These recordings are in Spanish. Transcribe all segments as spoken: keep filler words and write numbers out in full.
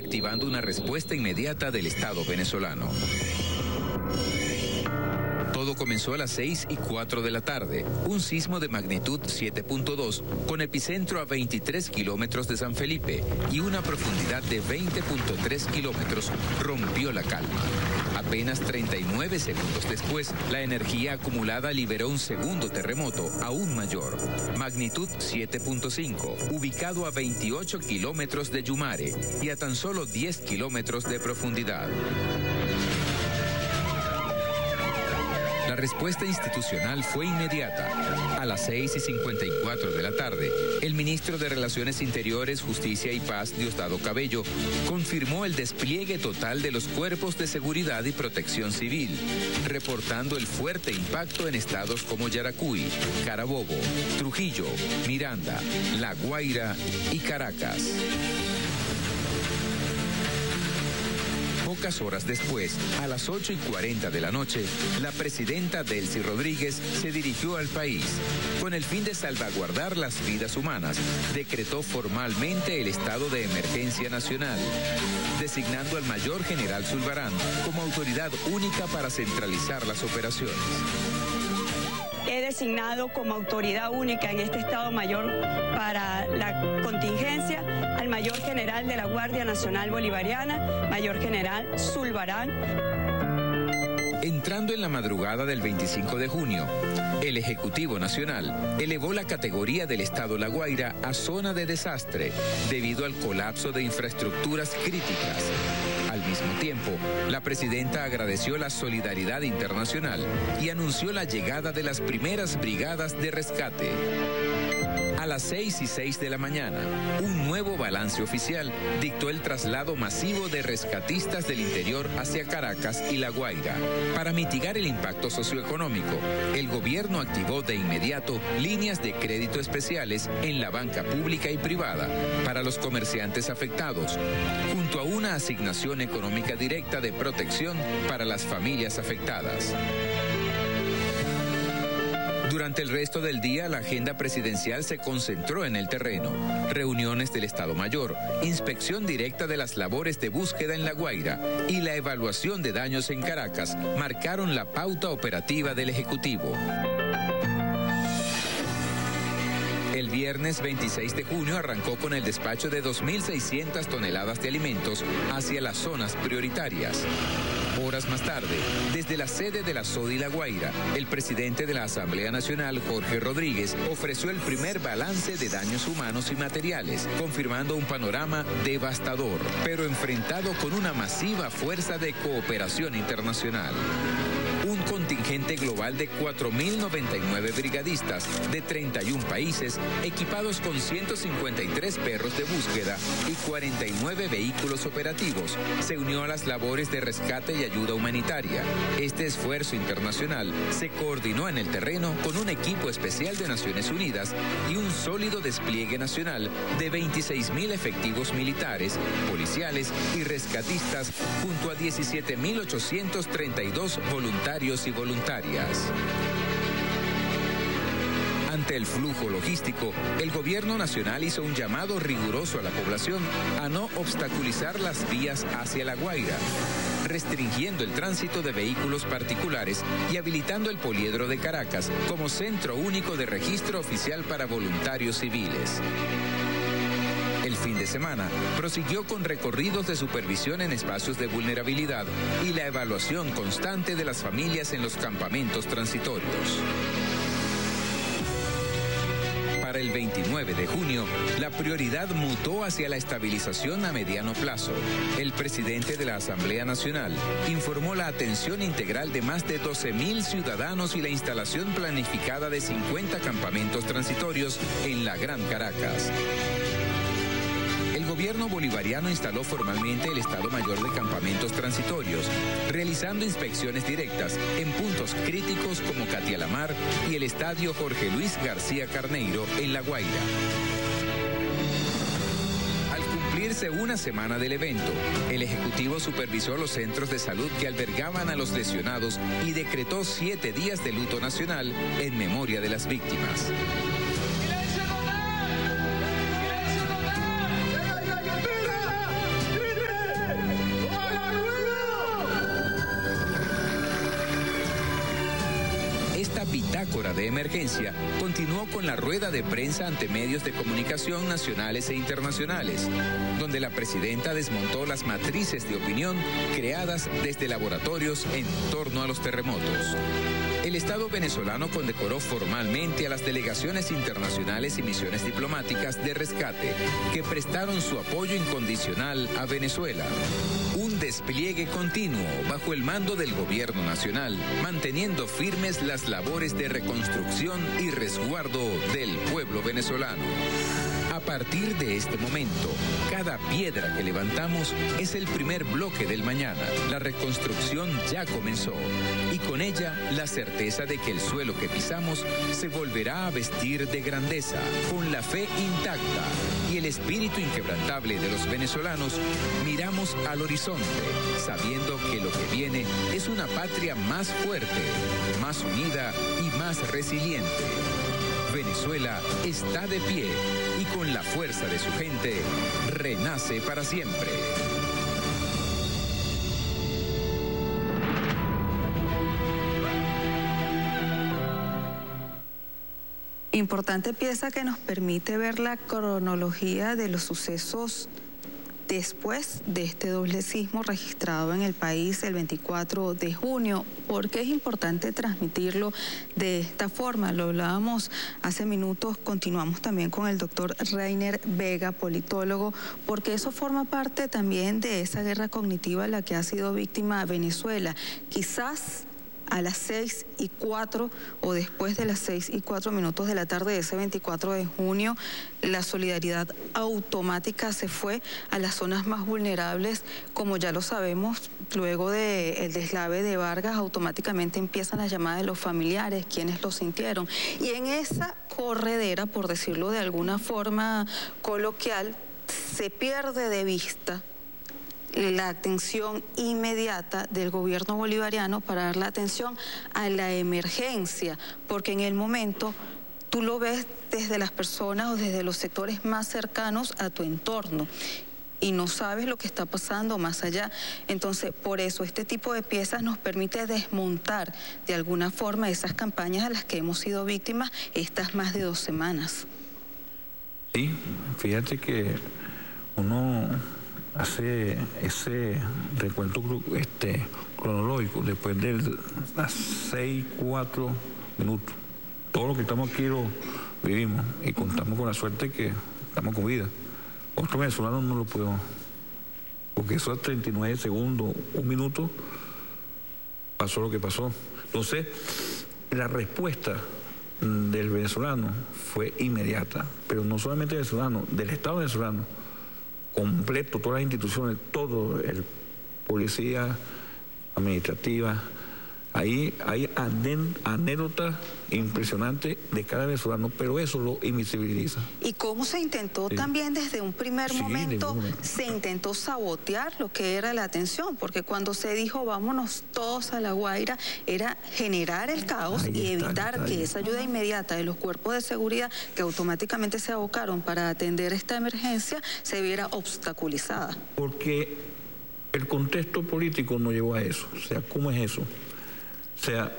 activando una respuesta inmediata del Estado venezolano. Todo comenzó a las seis y cuatro de la tarde, un sismo de magnitud siete punto dos, con epicentro a veintitrés kilómetros de San Felipe y una profundidad de veinte punto tres kilómetros, rompió la calma. Apenas treinta y nueve segundos después, la energía acumulada liberó un segundo terremoto aún mayor, magnitud siete punto cinco, ubicado a veintiocho kilómetros de Yumare y a tan solo diez kilómetros de profundidad. La respuesta institucional fue inmediata. A las seis y cincuenta y cuatro de la tarde, el ministro de Relaciones Interiores, Justicia y Paz, Diosdado Cabello, confirmó el despliegue total de los cuerpos de seguridad y protección civil, reportando el fuerte impacto en estados como Yaracuy, Carabobo, Trujillo, Miranda, La Guaira y Caracas. Pocas horas después, a las ocho y cuarenta de la noche, la presidenta Delcy Rodríguez se dirigió al país. Con el fin de salvaguardar las vidas humanas, decretó formalmente el estado de emergencia nacional, designando al mayor general Zulbarán como autoridad única para centralizar las operaciones. He designado como autoridad única en este Estado Mayor para la contingencia al Mayor General de la Guardia Nacional Bolivariana, Mayor General Zulbarán. Entrando en la madrugada del veinticinco de junio, el Ejecutivo Nacional elevó la categoría del Estado La Guaira a zona de desastre debido al colapso de infraestructuras críticas. Al mismo tiempo, la presidenta agradeció la solidaridad internacional y anunció la llegada de las primeras brigadas de rescate. A las seis y seis de la mañana, un nuevo balance oficial dictó el traslado masivo de rescatistas del interior hacia Caracas y La Guaira. Para mitigar el impacto socioeconómico, el gobierno activó de inmediato líneas de crédito especiales en la banca pública y privada para los comerciantes afectados, junto a una asignación económica directa de protección para las familias afectadas. Durante el resto del día, la agenda presidencial se concentró en el terreno. Reuniones del Estado Mayor, inspección directa de las labores de búsqueda en La Guaira y la evaluación de daños en Caracas marcaron la pauta operativa del Ejecutivo. El viernes veintiséis de junio arrancó con el despacho de dos mil seiscientas toneladas de alimentos hacia las zonas prioritarias. Horas más tarde, desde la sede de la SODI La Guaira, el presidente de la Asamblea Nacional, Jorge Rodríguez, ofreció el primer balance de daños humanos y materiales, confirmando un panorama devastador, pero enfrentado con una masiva fuerza de cooperación internacional. Un contingente global de cuatro mil noventa y nueve brigadistas de treinta y un países, equipados con ciento cincuenta y tres perros de búsqueda y cuarenta y nueve vehículos operativos, se unió a las labores de rescate y ayuda humanitaria. Este esfuerzo internacional se coordinó en el terreno con un equipo especial de Naciones Unidas y un sólido despliegue nacional de veintiséis mil efectivos militares, policiales y rescatistas, junto a diecisiete mil ochocientos treinta y dos voluntarios y voluntarias. Ante el flujo logístico, el gobierno nacional hizo un llamado riguroso a la población a no obstaculizar las vías hacia La Guaira, restringiendo el tránsito de vehículos particulares y habilitando el poliedro de Caracas como centro único de registro oficial para voluntarios civiles. El fin de semana prosiguió con recorridos de supervisión en espacios de vulnerabilidad y la evaluación constante de las familias en los campamentos transitorios. Para el veintinueve de junio, la prioridad mutó hacia la estabilización a mediano plazo. El presidente de la Asamblea Nacional informó la atención integral de más de doce mil ciudadanos y la instalación planificada de cincuenta campamentos transitorios en la Gran Caracas. El gobierno bolivariano instaló formalmente el Estado Mayor de Campamentos Transitorios, realizando inspecciones directas en puntos críticos como Catialamar y el Estadio Jorge Luis García Carneiro en La Guaira. Al cumplirse una semana del evento, el Ejecutivo supervisó los centros de salud que albergaban a los lesionados y decretó siete días de luto nacional en memoria de las víctimas. bitácora de emergencia continuó con la rueda de prensa ante medios de comunicación nacionales e internacionales, donde la presidenta desmontó las matrices de opinión creadas desde laboratorios en torno a los terremotos. El Estado venezolano condecoró formalmente a las delegaciones internacionales y misiones diplomáticas de rescate que prestaron su apoyo incondicional a Venezuela. Un despliegue continuo bajo el mando del gobierno nacional, manteniendo firmes las labores de reconstrucción y resguardo del pueblo venezolano. A partir de este momento, cada piedra que levantamos es el primer bloque del mañana. La reconstrucción ya comenzó y con ella la certeza de que el suelo que pisamos se volverá a vestir de grandeza, con la fe intacta y el espíritu inquebrantable de los venezolanos. Miramos al horizonte, sabiendo que lo que viene es una patria más fuerte, más unida y más resiliente. Venezuela está de pie y con la fuerza de su gente renace para siempre. Importante pieza que nos permite ver la cronología de los sucesos después de este doble sismo registrado en el país el veinticuatro de junio. ¿Por qué es importante transmitirlo de esta forma? Lo hablábamos hace minutos, continuamos también con el doctor Reiner Vega, politólogo, porque eso forma parte también de esa guerra cognitiva en la que ha sido víctima Venezuela. Quizás a las seis y cuatro o después de las seis y cuatro minutos de la tarde de ese veinticuatro de junio, la solidaridad automática se fue a las zonas más vulnerables. Como ya lo sabemos, luego del deslave de Vargas, automáticamente empiezan las llamadas de los familiares, quienes lo sintieron. Y en esa corredera, por decirlo de alguna forma coloquial, se pierde de vista la atención inmediata del gobierno bolivariano para dar la atención a la emergencia, porque en el momento tú lo ves desde las personas o desde los sectores más cercanos a tu entorno y no sabes lo que está pasando más allá. Entonces, por eso este tipo de piezas nos permite desmontar de alguna forma esas campañas a las que hemos sido víctimas estas más de dos semanas. Sí, fíjate que uno hace ese recuento este, cronológico después de las seis, cuatro minutos. Todo lo que estamos aquí lo vivimos y contamos con la suerte que estamos con vida. Otros venezolanos no lo podemos, porque esos treinta y nueve segundos, un minuto, pasó lo que pasó. Entonces, la respuesta del venezolano fue inmediata, pero no solamente del venezolano, del Estado venezolano completo, todas las instituciones, todo, el policía, administrativa. Ahí hay anécdotas impresionantes de cada venezolano, pero eso lo invisibiliza. ¿Y cómo se intentó sí. también desde un primer sí, momento, momento, se intentó sabotear lo que era la atención? Porque cuando se dijo vámonos todos a La Guaira, era generar el caos ahí y está, evitar está, que esa ayuda inmediata de los cuerpos de seguridad que automáticamente se abocaron para atender esta emergencia se viera obstaculizada. Porque el contexto político no llevó a eso. O sea, ¿cómo es eso? O sea,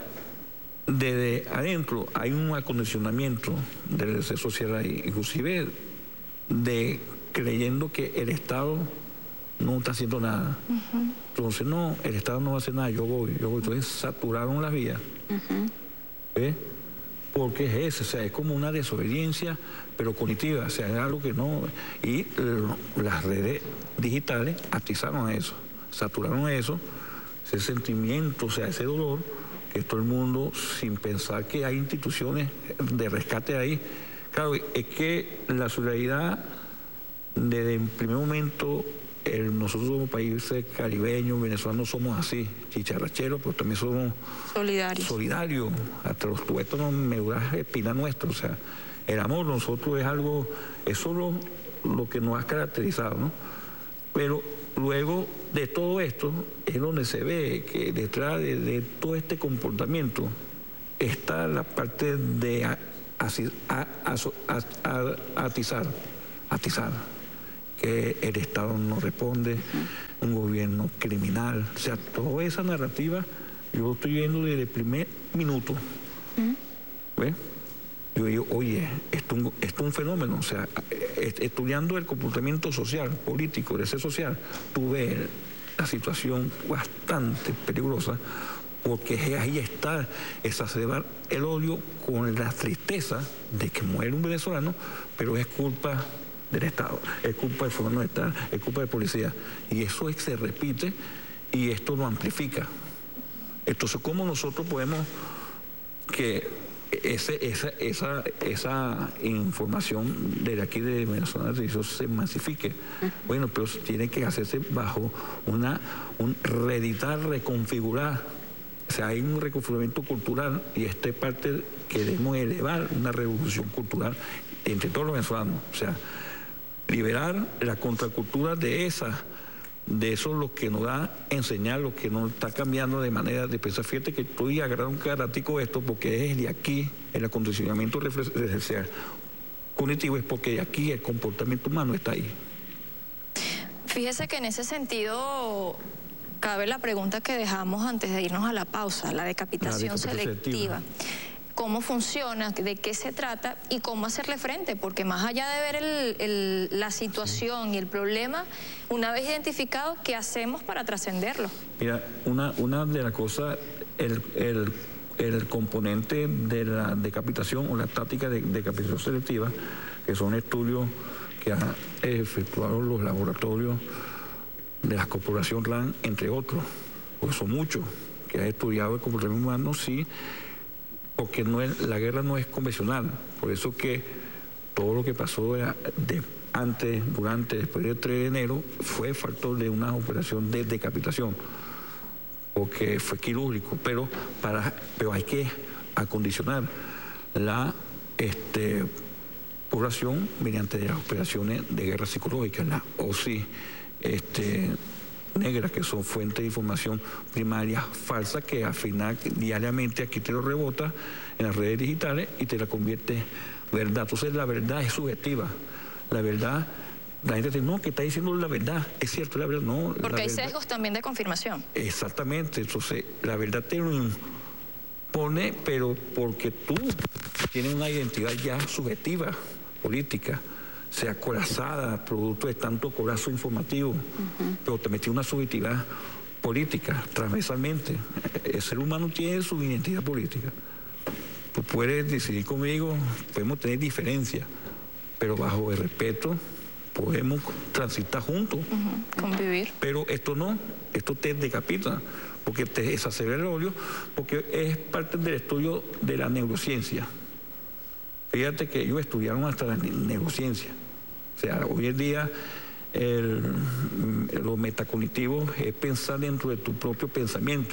desde adentro hay un acondicionamiento del deseo social ahí, inclusive de creyendo que el Estado no está haciendo nada. Uh-huh. Entonces, no, el Estado no va a hacer nada, yo voy, yo voy. Entonces saturaron las vías. Uh-huh. ¿Ves? Porque es eso, o sea, es como una desobediencia, pero cognitiva, o sea, es algo que no... Y las redes digitales atizaron eso, saturaron eso, ese sentimiento, o sea, ese dolor, que todo el mundo, sin pensar que hay instituciones de rescate ahí. Claro, es que la solidaridad, desde el primer momento, el, nosotros somos países caribeños, venezolanos somos así, chicharracheros, pero también somos solidarios. Solidarios, hasta los tuétanos, medulas espina nuestra, o sea, el amor nosotros es algo, es solo lo que nos ha caracterizado, ¿no? Pero luego de todo esto es donde se ve que detrás de, de todo este comportamiento está la parte de a, a, a, a, a, atizar, atizar, que el Estado no responde, un gobierno criminal, o sea, toda esa narrativa yo lo estoy viendo desde el primer minuto. ¿ves? Yo digo, oye, esto, esto es un fenómeno, o sea, estudiando el comportamiento social, político, de ser social, tú ves la situación bastante peligrosa, porque ahí está exacerbar el odio con la tristeza de que muere un venezolano, pero es culpa del Estado, es culpa del Fondo de Estado, es culpa de policía. Y eso es, se repite y esto lo amplifica. Entonces, ¿cómo nosotros podemos que ese, esa, esa, esa información de aquí de Venezuela se masifique? Bueno, pero tiene que hacerse bajo una, un reeditar, reconfigurar. O sea, hay un reconfiguramiento cultural y esta parte queremos elevar una revolución cultural entre todos los venezolanos. O sea, liberar la contracultura de esa, de eso lo que nos da enseñar, lo que nos está cambiando de manera de pensar. Fíjate que estoy agarrando un caratico esto porque es de aquí, el acondicionamiento referencial cognitivo, es porque de aquí el comportamiento humano está ahí. Fíjese que en ese sentido cabe la pregunta que dejamos antes de irnos a la pausa, la decapitación, la decapitación selectiva. selectiva. ¿Cómo funciona? ¿De qué se trata? ¿Y cómo hacerle frente? Porque más allá de ver el, el, la situación sí. y el problema, una vez identificado, ¿qué hacemos para trascenderlo? Mira, una, una de las cosas, el, el, el componente de la decapitación o la táctica de decapitación selectiva, que son estudios que han efectuado los laboratorios de la Corporación R A N D, entre otros, porque son muchos, que han estudiado el comportamiento humano, sí, porque no es, la guerra no es convencional. Por eso que todo lo que pasó de, antes, durante, después del tres de enero, fue factor de una operación de decapitación, porque fue quirúrgico, pero, para, pero hay que acondicionar la este, población mediante las operaciones de guerra psicológica, la O S I este, negras, que son fuentes de información primaria falsa, que al final diariamente aquí te lo rebota en las redes digitales y te la convierte en verdad. Entonces la verdad es subjetiva. La verdad, la gente dice, no, que está diciendo la verdad, es cierto, la verdad, no. Porque hay verdad, sesgos también de confirmación. Exactamente, entonces la verdad te lo impone, pero porque tú tienes una identidad ya subjetiva, política, sea corazada, producto de tanto corazo informativo, uh-huh. pero te metí una subjetividad política, transversalmente. El ser humano tiene su identidad política. Tú puedes decidir conmigo, podemos tener diferencias, pero bajo el respeto podemos transitar juntos. Uh-huh. Convivir. Pero esto no, esto te decapita, porque te exacerba el odio, porque es parte del estudio de la neurociencia. Fíjate que ellos estudiaron hasta la neurociencia. O sea, hoy en día el, lo metacognitivos es pensar dentro de tu propio pensamiento.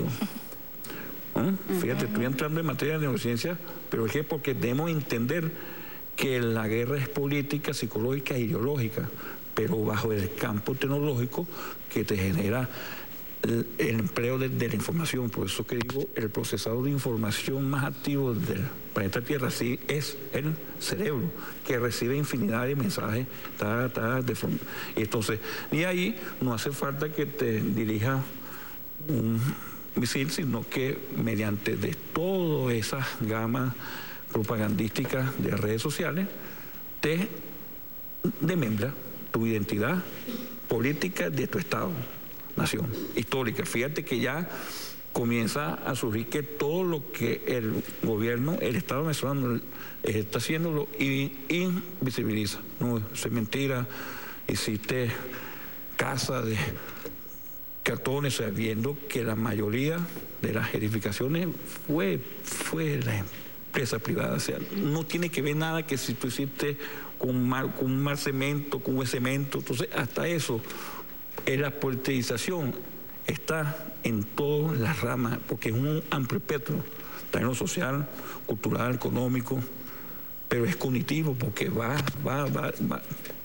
¿No? Fíjate, estoy entrando en materia de neurociencia, pero es que porque debemos entender que la guerra es política, psicológica e ideológica, pero bajo el campo tecnológico que te genera el, el empleo de, de la información. Por eso que digo, el procesador de información más activo del planeta Tierra sí es el cerebro, que recibe infinidad de mensajes. Ta, ta, de, y entonces, y ahí no hace falta que te dirija un misil, sino que mediante de todas esas gamas propagandísticas de redes sociales, te desmembra tu identidad política de tu Estado, nación, histórica. Fíjate que ya comienza a surgir que todo lo que el gobierno, el Estado venezolano está haciendo lo invisibiliza. No, eso es mentira. Hiciste casa de cartones, sabiendo que la mayoría de las edificaciones fue, fue la empresa privada. O sea, no tiene que ver nada que si tú hiciste con mal, con un mal cemento, con un cemento. Entonces, hasta eso, en la politización está en todas las ramas, porque es un amplio espectro, está en lo social, cultural, económico, pero es cognitivo, porque va, va, va, va,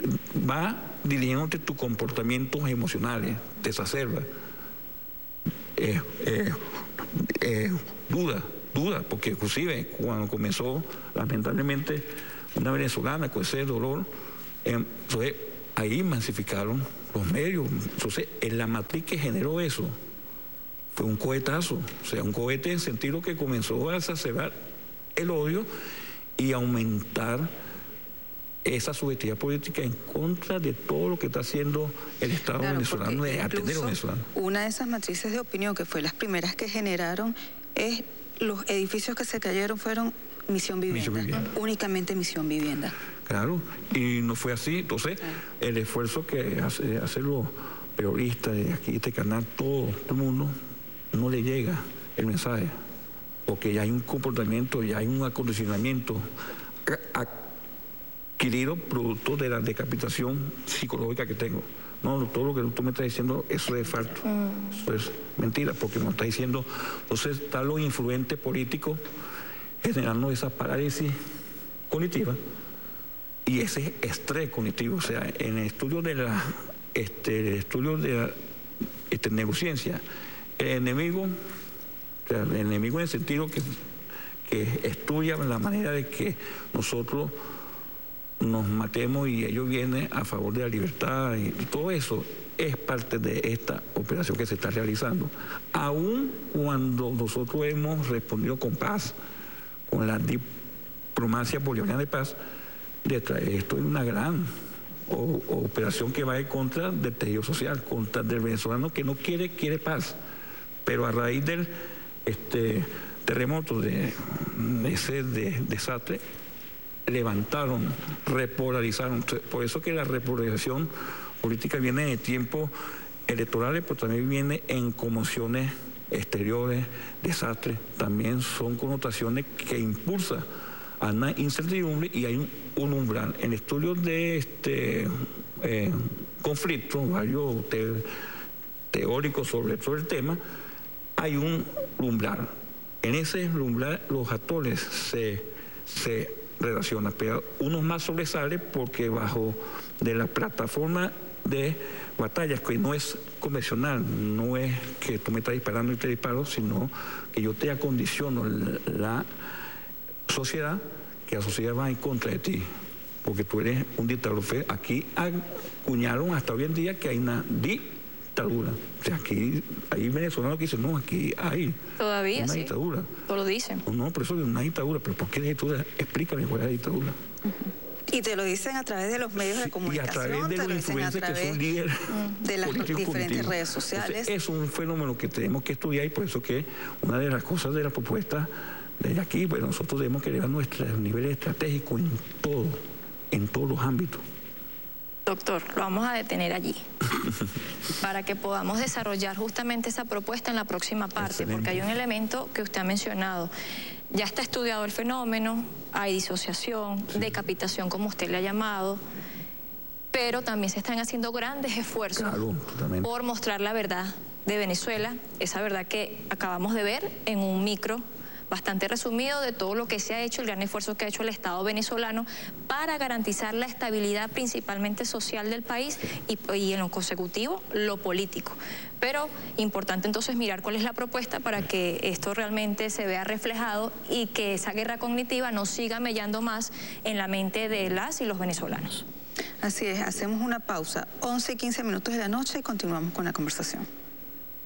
va dirigiéndote tus comportamientos emocionales, te exacerba. Eh, eh, eh, duda, duda, porque inclusive cuando comenzó, lamentablemente, una venezolana con ese dolor, eh, entonces ahí masificaron los medios. Entonces, en la matriz que generó eso fue un cohetazo, o sea, un cohete en sentido que comenzó a exacerbar el odio y aumentar esa subjetividad política en contra de todo lo que está haciendo el Estado claro, venezolano, de atender a los venezolanos. Una de esas matrices de opinión, que fue las primeras que generaron, es los edificios que se cayeron fueron Misión Vivienda, Misión Vivienda. únicamente Misión Vivienda. Claro, y no fue así. Entonces, claro. el esfuerzo que hace, hace los periodistas de aquí, de este canal, todo, todo el mundo, no le llega el mensaje, porque ya hay un comportamiento, ya hay un acondicionamiento adquirido producto de la decapitación psicológica que tengo. No, todo lo que tú me estás diciendo, eso es falso, mm. eso es mentira, porque me está diciendo, entonces está los influentes políticos generando esa parálisis cognitiva y ese estrés cognitivo. O sea, en el estudio de la, este, el estudio de la este, neurociencia, el enemigo, o sea, el enemigo en el sentido que, que estudia la manera de que nosotros nos matemos y ellos vienen a favor de la libertad y, y todo eso es parte de esta operación que se está realizando. Aun cuando nosotros hemos respondido con paz, con la diplomacia bolivariana de paz, detrás de esto hay una gran o, o operación que va en contra del tejido social, contra del venezolano que no quiere, quiere paz. Pero a raíz del este, terremoto, de, de ese de, desastre, levantaron, repolarizaron. Por eso que la repolarización política viene de tiempos electorales, pero también viene en conmociones exteriores, desastres, también son connotaciones que impulsan a una incertidumbre y hay un, un umbral. En estudios de este eh, conflicto, varios te, teóricos sobre, sobre el tema, hay un umbral. En ese umbral los actores se, se relacionan, pero unos más sobresalen porque bajo de la plataforma de batallas, que no es convencional, no es que tú me estás disparando y te disparo, sino que yo te acondiciono la sociedad, que la sociedad va en contra de ti, porque tú eres un dictador. Aquí acuñaron hasta hoy en día que hay una dictadura. O sea, aquí hay venezolanos que dicen, no, aquí hay todavía una sí. dictadura. Todo lo dicen. No, por eso es una dictadura. ¿Pero por qué dictadura? Explícame cuál es la dictadura. Uh-huh. Y te lo dicen a través de los medios sí, de comunicación, y a través de los influencers que son líderes de las diferentes redes sociales. Entonces, es un fenómeno que tenemos que estudiar y por eso que una de las cosas de la propuesta de aquí, pues nosotros debemos que elevar nuestros niveles estratégicos en todo, en todos los ámbitos. Doctor, lo vamos a detener allí para que podamos desarrollar justamente esa propuesta en la próxima parte. Excelente. Porque hay un elemento que usted ha mencionado. Ya está estudiado el fenómeno, hay disociación, sí. decapitación, como usted le ha llamado, pero también se están haciendo grandes esfuerzos claro, por mostrar la verdad de Venezuela, esa verdad que acabamos de ver en un micro bastante resumido de todo lo que se ha hecho, el gran esfuerzo que ha hecho el Estado venezolano para garantizar la estabilidad principalmente social del país y, y en lo consecutivo, lo político. Pero importante entonces mirar cuál es la propuesta para que esto realmente se vea reflejado y que esa guerra cognitiva no siga mellando más en la mente de las y los venezolanos. Así es, hacemos una pausa, once y quince minutos de la noche y continuamos con la conversación.